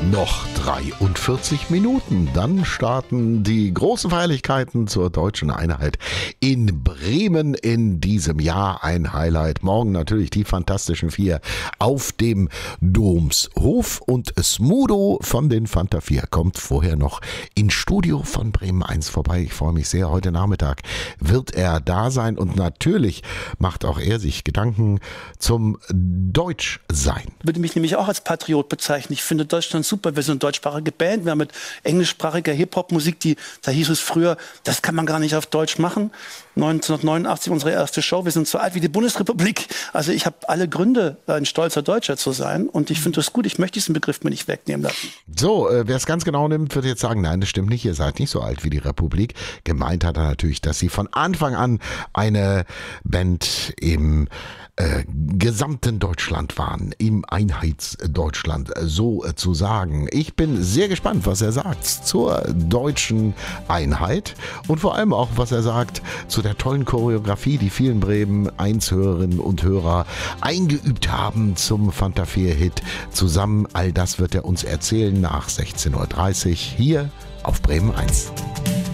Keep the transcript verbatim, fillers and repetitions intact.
Noch dreiundvierzig Minuten, dann starten die großen Feierlichkeiten zur deutschen Einheit in Bremen in diesem Jahr. Ein Highlight. Morgen natürlich die Fantastischen Vier auf dem Domshof und Smudo von den Fanta Vier kommt vorher noch ins Studio von Bremen eins vorbei. Ich freue mich sehr. Heute Nachmittag wird er da sein und natürlich macht auch er sich Gedanken zum Deutschsein. Ich würde mich nämlich auch als Patriot bezeichnen. Ich finde Deutschland super. Wir sind eine deutschsprachige Band. Wir haben mit englischsprachiger Hip-Hop-Musik, die, da hieß es früher, das kann man gar nicht auf Deutsch machen. neunzehnhundertneunundachtzig unsere erste Show. Wir sind so alt wie die Bundesrepublik. Also ich habe alle Gründe, ein stolzer Deutscher zu sein. Und ich finde das gut. Ich möchte diesen Begriff mir nicht wegnehmen lassen. So, äh, wer es ganz genau nimmt, wird jetzt sagen, nein, das stimmt nicht. Ihr seid nicht so alt wie die Republik. Gemeint hat er natürlich, dass sie von Anfang an eine Band im äh, gesamten Deutschland waren. Im Einheitsdeutschland, so äh, zu sagen. Ich bin sehr gespannt, was er sagt zur deutschen Einheit und vor allem auch, was er sagt zu der tollen Choreografie, die vielen Bremen eins Hörerinnen und Hörer eingeübt haben zum Fanta vier Hit. Zusammen, all das wird er uns erzählen nach sechzehn Uhr dreißig hier auf Bremen eins.